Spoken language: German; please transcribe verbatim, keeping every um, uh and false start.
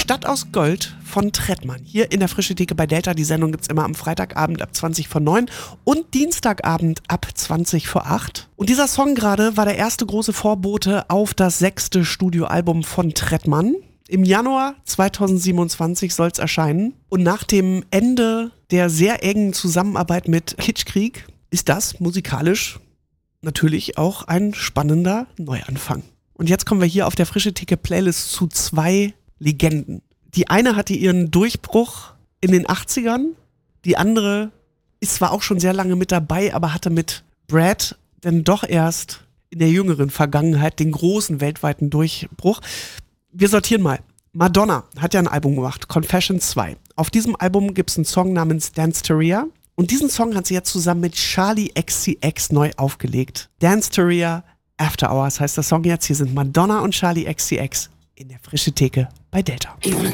Stadt aus Gold von Trettmann. Hier in der Frische Theke bei Delta. Die Sendung gibt's immer am Freitagabend ab zwanzig vor neun und Dienstagabend ab zwanzig vor acht. Und dieser Song gerade war der erste große Vorbote auf das sechste Studioalbum von Trettmann. Im Januar zweitausendsiebenundzwanzig soll es erscheinen. Und nach dem Ende der sehr engen Zusammenarbeit mit Kitschkrieg ist das musikalisch natürlich auch ein spannender Neuanfang. Und jetzt kommen wir hier auf der Frische Theke Playlist zu zwei Legenden. Die eine hatte ihren Durchbruch in den achtzigern, die andere ist zwar auch schon sehr lange mit dabei, aber hatte mit Brad dann doch erst in der jüngeren Vergangenheit den großen weltweiten Durchbruch. Wir sortieren mal. Madonna hat ja ein Album gemacht, Confessions zwei. Auf diesem Album gibt es einen Song namens Dance-Teria und diesen Song hat sie jetzt zusammen mit Charli X C X neu aufgelegt. Dance-Teria After Hours heißt der Song jetzt. Hier sind Madonna und Charli X C X in der Frische Theke bei Delta. Even